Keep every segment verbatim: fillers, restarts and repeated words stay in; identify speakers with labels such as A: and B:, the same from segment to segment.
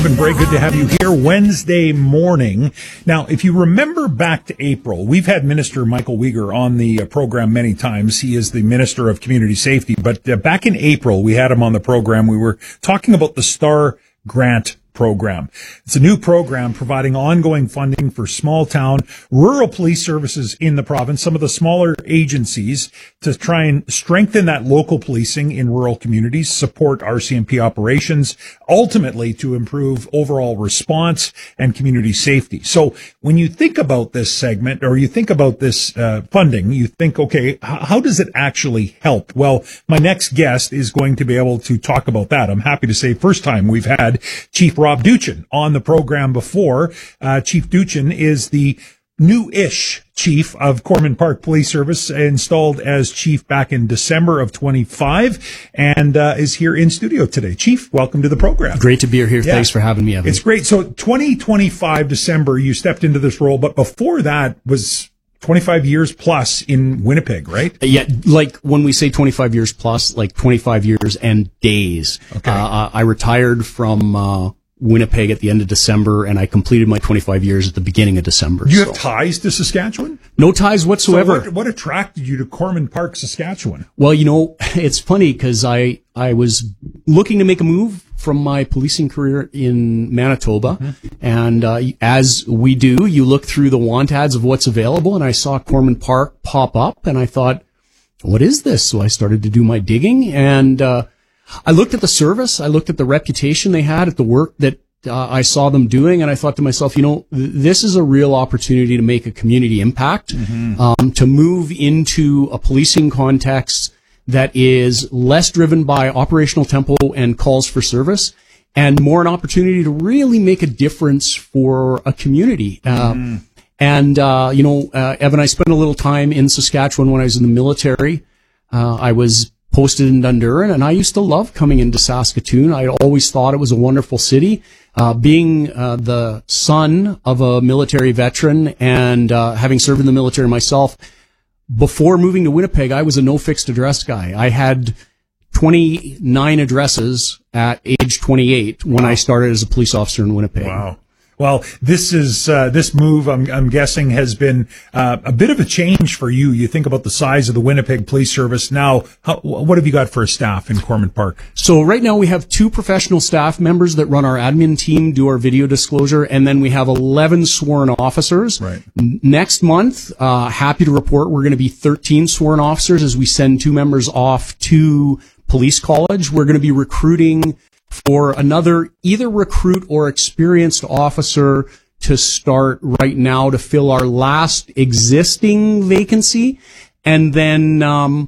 A: Kevin Bray, good to have you here Wednesday morning. Now, if you remember back to April, we've had Minister Michael Uyghur on the uh, program many times. He is the Minister of Community Safety. But uh, back in April, we had him on the program. We were talking about the STAR Grant program. It's a new program providing ongoing funding for small town rural police services in the province, some of the smaller agencies, to try and strengthen that local policing in rural communities, support R C M P operations, ultimately to improve overall response and community safety. So when you think about this segment, or you think about this uh, funding, you think, okay, h- how does it actually help? Well, my next guest is going to be able to talk about that. I'm happy to say first time we've had Chief Rob Duchin on the program before. Uh, Chief Duchin is the new-ish chief of Corman Park Police Service, installed as chief back in December of twenty-five, and uh, is here in studio today. Chief, welcome to the program.
B: Great to be here.
A: Yeah.
B: Thanks for having me, Evan.
A: It's great. So twenty twenty-five, December, you stepped into this role, but before that was twenty-five years plus in Winnipeg, right?
B: Yeah, like when we say twenty-five years plus, like twenty-five years and days.
A: Okay.
B: Uh, I retired from uh, Winnipeg at the end of December, and I completed my twenty-five years at the beginning of December.
A: Do you
B: so.
A: have ties to Saskatchewan?
B: No ties whatsoever.
A: So what, what attracted you to Corman Park, Saskatchewan?
B: Well, you know, it's funny because I, I was looking to make a move from my policing career in Manitoba. Mm-hmm. And uh, as we do, you look through the want ads of what's available, and I saw Corman Park pop up, and I thought, what is this? So I started to do my digging, and uh, I looked at the service, I looked at the reputation they had, at the work that uh, I saw them doing, and I thought to myself, you know, th- this is a real opportunity to make a community impact, mm-hmm. um, to move into a policing context that is less driven by operational tempo and calls for service, and more an opportunity to really make a difference for a community. Mm-hmm. Uh, and, uh, you know, uh, Evan, I spent a little time in Saskatchewan when I was in the military. Uh, I was posted in Dundurn, and I used to love coming into Saskatoon. I always thought it was a wonderful city. Uh, being uh, the son of a military veteran and uh, having served in the military myself, before moving to Winnipeg, I was a no fixed address guy. I had twenty-nine addresses at age twenty-eight when I started as a police officer in Winnipeg.
A: Wow. Well, this is uh, this move, I'm, I'm guessing, has been uh, a bit of a change for you. You think about the size of the Winnipeg Police Service now. How, what have you got for a staff in Corman Park?
B: So right now we have two professional staff members that run our admin team, do our video disclosure, and then we have eleven sworn officers.
A: Right.
B: N- next month, uh, happy to report we're going to be thirteen sworn officers as we send two members off to police college. We're going to be recruiting for another either recruit or experienced officer to start right now to fill our last existing vacancy. And then, um,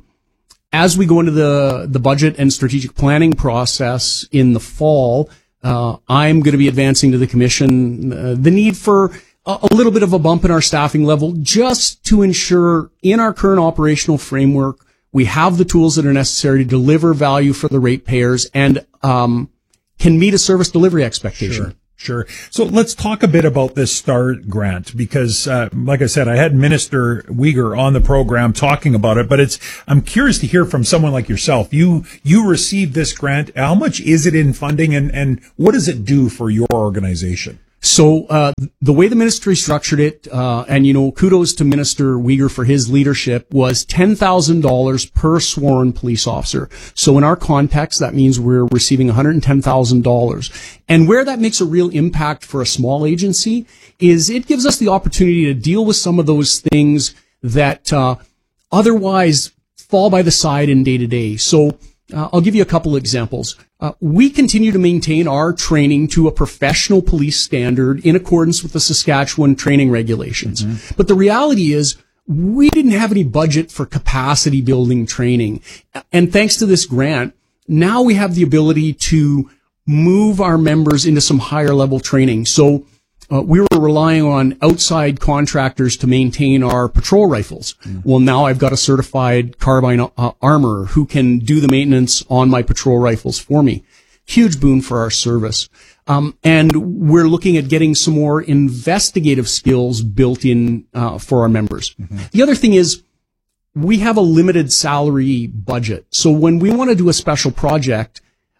B: as we go into the, the budget and strategic planning process in the fall, uh, I'm going to be advancing to the commission uh, the need for a, a little bit of a bump in our staffing level, just to ensure in our current operational framework, we have the tools that are necessary to deliver value for the ratepayers and, um, can meet a service delivery expectation.
A: Sure, sure. So let's talk a bit about this STAR grant, because, uh, like I said, I had Minister Uyghur on the program talking about it, but it's, I'm curious to hear from someone like yourself. You, you received this grant. How much is it in funding, and, and what does it do for your organization?
B: So, uh, the way the ministry structured it, uh, and, you know, kudos to Minister Uyghur for his leadership, was ten thousand dollars per sworn police officer. So in our context, that means we're receiving one hundred ten thousand dollars. And where that makes a real impact for a small agency is it gives us the opportunity to deal with some of those things that, uh, otherwise fall by the side in day to day. So, uh, I'll give you a couple examples. Uh, we continue to maintain our training to a professional police standard in accordance with the Saskatchewan training regulations. Mm-hmm. But the reality is we didn't have any budget for capacity building training. And thanks to this grant, now we have the ability to move our members into some higher level training. So uh, we were relying on outside contractors to maintain our patrol rifles. Mm. Well, now I've got a certified carbine uh, armorer who can do the maintenance on my patrol rifles for me. Huge boon for our service. Um, and we're looking at getting some more investigative skills built in uh, for our members. Mm-hmm. The other thing is we have a limited salary budget. So when we want to do a special project,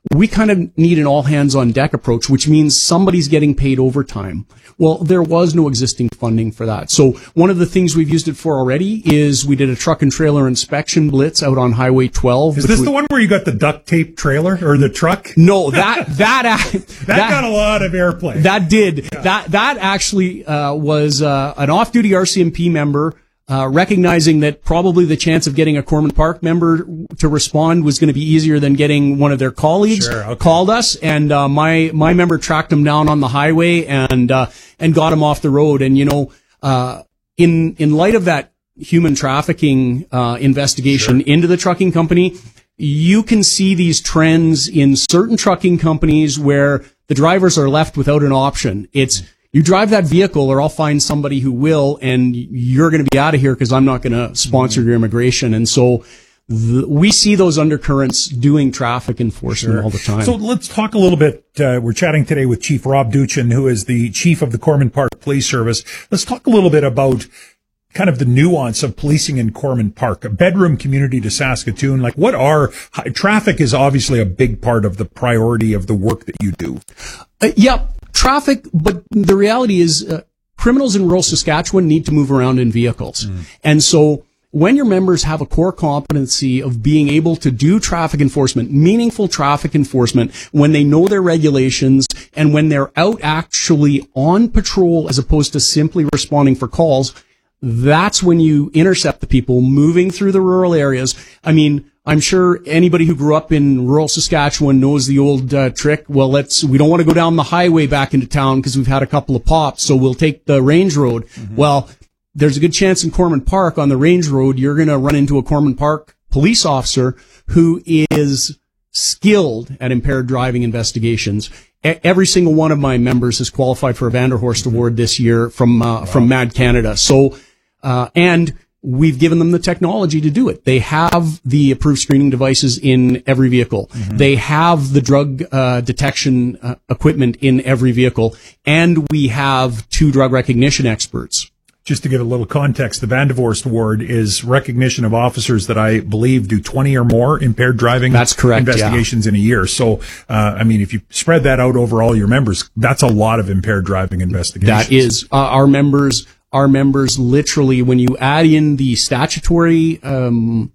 B: we kind of need an all-hands-on-deck approach, which means somebody's getting paid overtime. Well, there was no existing funding for that. So one of the things we've used it for already is we did a truck and trailer inspection blitz out on Highway twelve.
A: Is this the one where you got the duct tape trailer or the truck?
B: No, that that that,
A: that got a lot of airplay.
B: That did. Yeah. That that actually uh, was uh, an off-duty R C M P member Uh, recognizing that probably the chance of getting a Corman Park member to respond was going to be easier than getting one of their colleagues,
A: sure, okay.
B: called us, and uh, my my member tracked him down on the highway and uh, and got him off the road. And you know, uh, in in light of that human trafficking uh, investigation
A: sure.
B: into the trucking company, you can see these trends in certain trucking companies where the drivers are left without an option. It's you drive that vehicle or I'll find somebody who will, and you're going to be out of here because I'm not going to sponsor your immigration. And so the, we see those undercurrents doing traffic enforcement
A: sure.
B: all the time.
A: So let's talk a little bit. Uh, we're chatting today with Chief Rob Duchin, who is the chief of the Corman Park Police Service. Let's talk a little bit about kind of the nuance of policing in Corman Park, a bedroom community to Saskatoon. Like, what are traffic is obviously a big part of the priority of the work that you do.
B: Uh, yep. Traffic, but the reality is uh, criminals in rural Saskatchewan need to move around in vehicles. Mm. And so when your members have a core competency of being able to do traffic enforcement, meaningful traffic enforcement, when they know their regulations and when they're out actually on patrol as opposed to simply responding for calls, that's when you intercept the people moving through the rural areas. I mean, I'm sure anybody who grew up in rural Saskatchewan knows the old uh, trick. Well, let's, we don't want to go down the highway back into town because we've had a couple of pops, so we'll take the range road. Mm-hmm. Well, there's a good chance in Corman Park on the range road, you're going to run into a Corman Park police officer who is skilled at impaired driving investigations. E- every single one of my members has qualified for a Vanderhorst Award this year from, uh, wow. from Mad Canada. So, uh, and we've given them the technology to do it. They have the approved screening devices in every vehicle. Mm-hmm. They have the drug uh, detection uh, equipment in every vehicle. And we have two drug recognition experts.
A: Just to give a little context, the Vanderhorst Award is recognition of officers that I believe do twenty or more impaired driving
B: that's correct,
A: investigations
B: yeah.
A: in a year. So, uh, I mean, if you spread that out over all your members, that's a lot of impaired driving investigations.
B: That is. Uh, our members... Our members literally, when you add in the statutory um,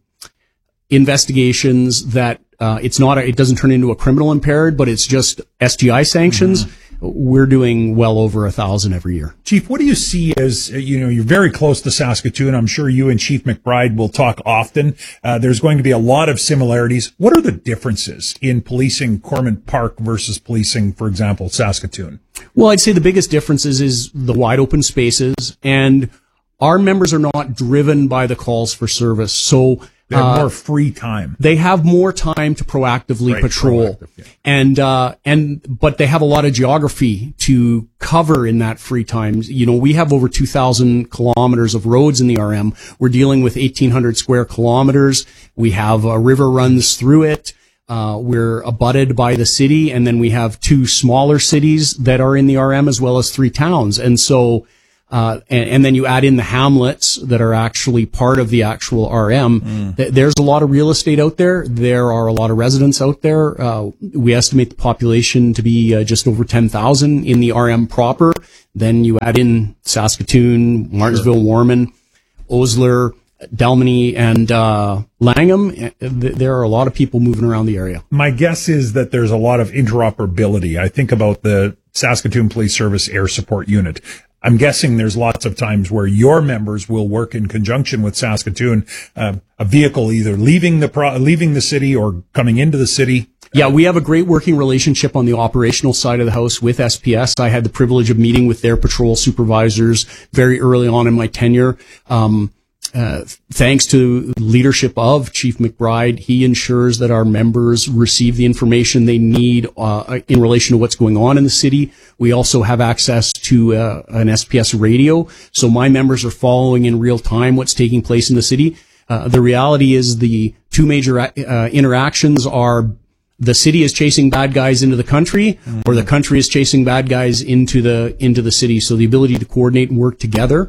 B: investigations that uh, it's not, a, it doesn't turn into a criminal impaired, but it's just S G I sanctions. Mm-hmm. We're doing well over a thousand every year.
A: Chief, what do you see as, you know, you're very close to Saskatoon. I'm sure you and Chief McBride will talk often. Uh, there's going to be a lot of similarities. What are the differences in policing Corman Park versus policing, for example, Saskatoon?
B: Well, I'd say the biggest differences is the wide open spaces, and our members are not driven by the calls for service. So
A: they have
B: uh,
A: more free time.
B: They have more time to proactively
A: right,
B: patrol.
A: Proactive, yeah.
B: And, uh, and, but they have a lot of geography to cover in that free time. You know, we have over two thousand kilometers of roads in the R M. We're dealing with eighteen hundred square kilometers. We have a river runs through it. Uh, we're abutted by the city, and then we have two smaller cities that are in the R M as well as three towns. And so, Uh, and, and then you add in the hamlets that are actually part of the actual R M. Mm. Th- there's a lot of real estate out there. There are a lot of residents out there. Uh, we estimate the population to be uh, just over ten thousand in the R M proper. Then you add in Saskatoon, Martinsville, sure. Warman, Osler, Dalmeny, and uh, Langham. There are a lot of people moving around the area.
A: My guess is that there's a lot of interoperability. I think about the Saskatoon Police Service Air Support Unit. I'm guessing there's lots of times where your members will work in conjunction with Saskatoon, uh, a vehicle either leaving the pro- leaving the city or coming into the city.
B: Yeah, we have a great working relationship on the operational side of the house with S P S. I had the privilege of meeting with their patrol supervisors very early on in my tenure. Um, Uh, thanks to leadership of Chief McBride, he ensures that our members receive the information they need uh, in relation to what's going on in the city. We also have access to uh, an S P S radio, so my members are following in real time what's taking place in the city. Uh, the reality is the two major uh, interactions are the city is chasing bad guys into the country, mm-hmm. or the country is chasing bad guys into the into the city. So the ability to coordinate and work together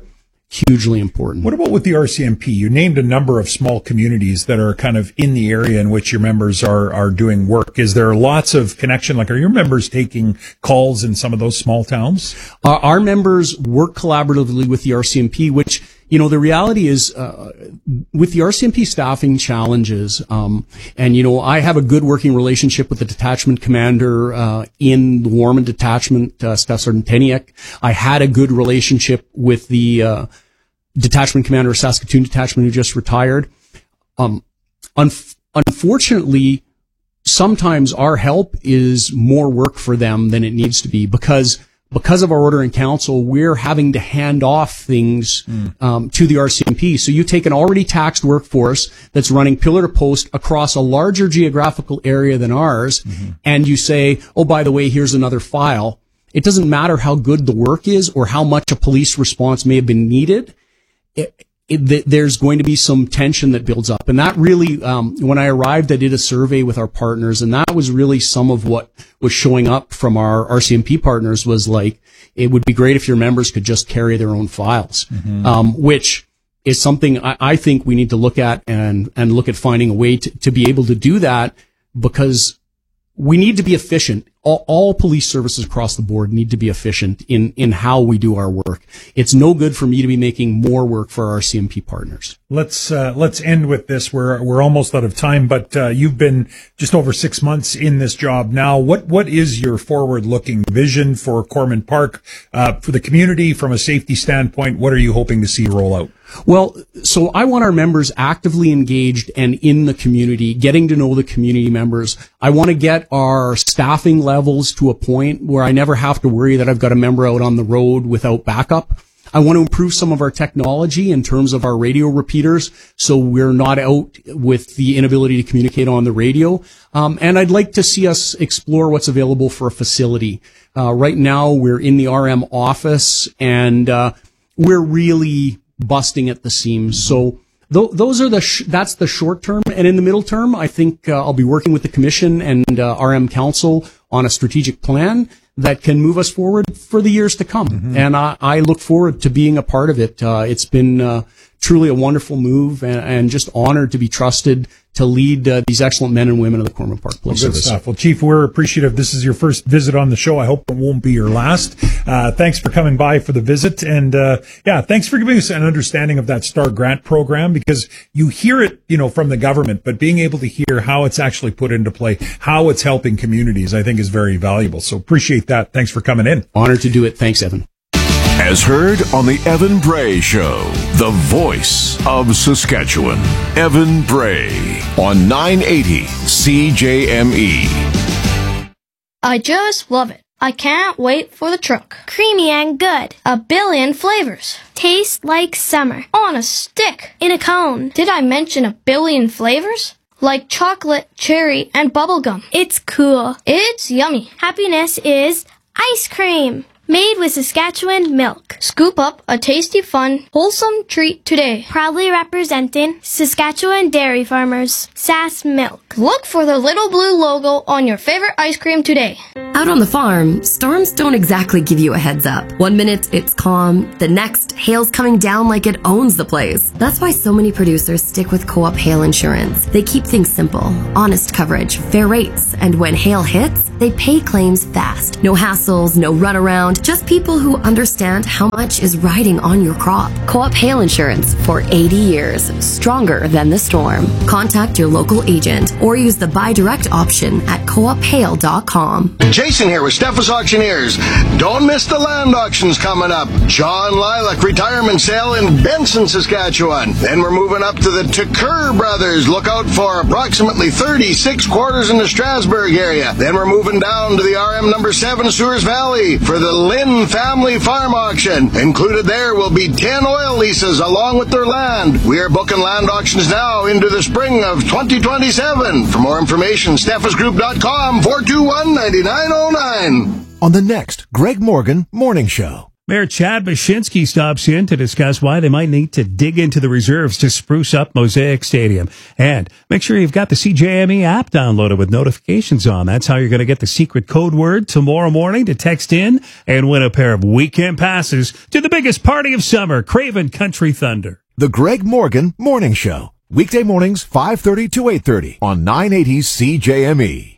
B: hugely important.
A: What about with the R C M P? You named a number of small communities that are kind of in the area in which your members are, are doing work. Is there lots of connection? Like, are your members taking calls in some of those small towns?
B: Uh, our members work collaboratively with the R C M P, which, you know, the reality is, uh, with the R C M P staffing challenges, um, and, you know, I have a good working relationship with the detachment commander, uh, in the Warman Detachment, uh, Staff Sergeant Teniak. I had a good relationship with the, uh, detachment commander of Saskatoon Detachment who just retired. Um, un- unfortunately, sometimes our help is more work for them than it needs to be because Because of our order in council, we're having to hand off things mm. um, to the R C M P. So you take an already taxed workforce that's running pillar to post across a larger geographical area than ours, mm-hmm. and you say, oh, by the way, here's another file. It doesn't matter how good the work is or how much a police response may have been needed. It, It, th- there's going to be some tension that builds up. And that really, um, when I arrived, I did a survey with our partners, and that was really some of what was showing up from our R C M P partners was like, it would be great if your members could just carry their own files, mm-hmm. um, which is something I, I think we need to look at and, and look at finding a way to, to be able to do that because we need to be efficient. All, all police services across the board need to be efficient in, in how we do our work. It's no good for me to be making more work for our R C M P partners. Let's,
A: uh, let's end with this. We're, we're almost out of time, but, uh, you've been just over six months in this job now. What, what is your forward looking vision for Corman Park, uh, for the community from a safety standpoint? What are you hoping to see roll out?
B: Well, so I want our members actively engaged and in the community, getting to know the community members. I want to get our staffing levels to a point where I never have to worry that I've got a member out on the road without backup. I want to improve some of our technology in terms of our radio repeaters so we're not out with the inability to communicate on the radio. Um, and I'd like to see us explore what's available for a facility. Uh, right now we're in the R M office and, uh, we're really busting at the seams. So th- those are the, sh- that's the short term. And in the middle term, I think uh, I'll be working with the commission and uh, R M Council on a strategic plan that can move us forward for the years to come. Mm-hmm. And I, I look forward to being a part of it. Uh, it's been uh, truly a wonderful move and, and just honored to be trusted to lead uh, these excellent men and women of the Corman Park Police
A: well, good
B: Service.
A: Stuff. Well, Chief, we're appreciative. This is your first visit on the show. I hope it won't be your last. Uh, thanks for coming by for the visit. And, uh, yeah, thanks for giving us an understanding of that STAR grant program because you hear it, you know, from the government, but being able to hear how it's actually put into play, how it's helping communities, I think is very valuable. So appreciate that. Thanks for coming in.
B: Honored to do it. Thanks, Evan.
C: As heard on the Evan Bray Show, the voice of Saskatchewan. Evan Bray on nine eighty C J M E.
D: I just love it. I can't wait for the truck. Creamy and good. A billion flavors. Tastes like summer. On a stick. In a cone. Did I mention a billion flavors? Like chocolate, cherry, and bubblegum. It's cool. It's yummy. Happiness is ice cream. Made with Saskatchewan milk. Scoop up a tasty, fun, wholesome treat today. Proudly representing Saskatchewan dairy farmers. Sass Milk. Look for the little blue logo on your favorite ice cream today.
E: Out on the farm, storms don't exactly give you a heads up. One minute it's calm, the next hail's coming down like it owns the place. That's why so many producers stick with Co-op Hail Insurance. They keep things simple, honest coverage, fair rates, and when hail hits, they pay claims fast. No hassles, no runaround, just people who understand how much is riding on your crop. Co-op Hail Insurance for eighty years, stronger than the storm. Contact your local agent or use the buy direct option at co op hail dot com.
F: Jason here with Steffes Auctioneers. Don't miss the land auctions coming up. John Lilac retirement sale in Benson, Saskatchewan. Then we're moving up to the Tucker Brothers. Look out for approximately thirty-six quarters in the Strasbourg area. Then we're moving down to the R M number seven Sewers Valley for the Lynn Family Farm Auction. Included there will be ten oil leases along with their land. We are booking land auctions now into the spring of twenty twenty-seven. For more information, steffes group dot com, four two one, nine nine oh nine.
G: On the next Greg Morgan Morning Show. Mayor Chad Baczynski stops in to discuss why they might need to dig into the reserves to spruce up Mosaic Stadium. And make sure you've got the C J M E app downloaded with notifications on. That's how you're going to get the secret code word tomorrow morning to text in and win a pair of weekend passes to the biggest party of summer, Craven Country Thunder.
C: The Greg Morgan Morning Show. Weekday mornings, five thirty to eight thirty on nine eighty C J M E.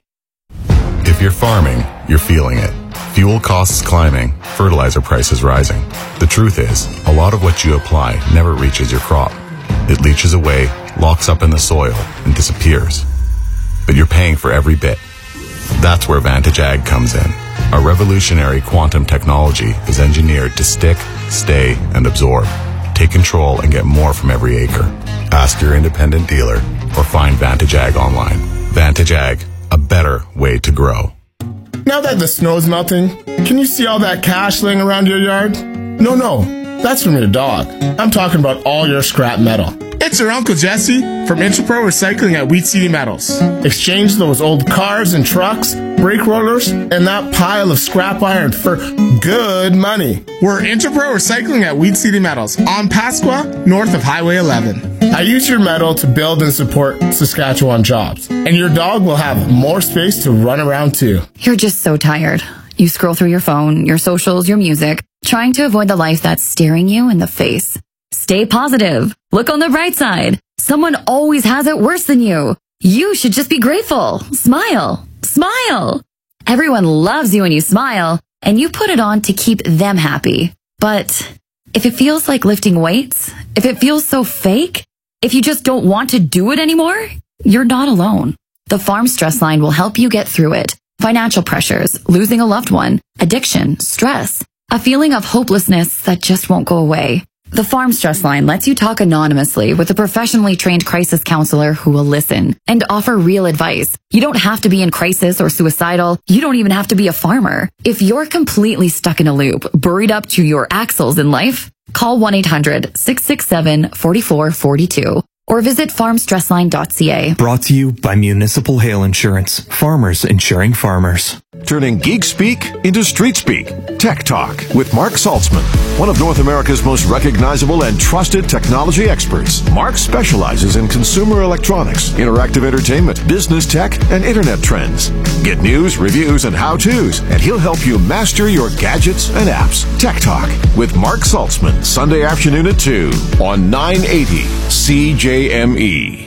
H: If you're farming, you're feeling it. Fuel costs climbing, fertilizer prices rising. The truth is, a lot of what you apply never reaches your crop. It leaches away, locks up in the soil, and disappears. But you're paying for every bit. That's where Vantage Ag comes in. Our revolutionary quantum technology is engineered to stick, stay, and absorb. Take control and get more from every acre. Ask your independent dealer or find Vantage Ag online. Vantage Ag, a better way to grow.
I: Now that the snow's melting, can you see all that cash laying around your yard? No, no, that's from your dog. I'm talking about all your scrap metal. It's your Uncle Jesse from Interpro Recycling at Wheat City Metals. Exchange those old cars and trucks, brake rollers, and that pile of scrap iron for good money. We're Interpro Recycling at Wheat City Metals on Pasqua, north of Highway eleven. I use your metal to build and support Saskatchewan jobs, and your dog will have more space to run around too.
J: You're just so tired. You scroll through your phone, your socials, your music, trying to avoid the life that's staring you in the face. Stay positive. Look on the bright side. Someone always has it worse than you. You should just be grateful. Smile. Smile. Everyone loves you when you smile, and you put it on to keep them happy. But if it feels like lifting weights, if it feels so fake, if you just don't want to do it anymore, you're not alone. The Farm Stress Line will help you get through it. Financial pressures, losing a loved one, addiction, stress, a feeling of hopelessness that just won't go away. The Farm Stress Line lets you talk anonymously with a professionally trained crisis counselor who will listen and offer real advice. You don't have to be in crisis or suicidal. You don't even have to be a farmer. If you're completely stuck in a loop, buried up to your axles in life, call one eight hundred, six six seven, four four four two or visit farm stress line dot c a.
K: Brought to you by Municipal Hail Insurance. Farmers insuring farmers.
C: Turning geek speak into street speak. Tech Talk with Mark Saltzman, one of North America's most recognizable and trusted technology experts. Mark specializes in consumer electronics, interactive entertainment, business tech, and internet trends. Get news, reviews, and how-tos, and he'll help you master your gadgets and apps. Tech Talk with Mark Saltzman, Sunday afternoon at two on nine eighty C J M E.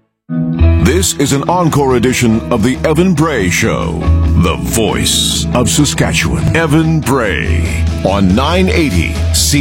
C: This is an encore edition of the Evan Bray Show, the voice of Saskatchewan. Evan Bray on nine eighty C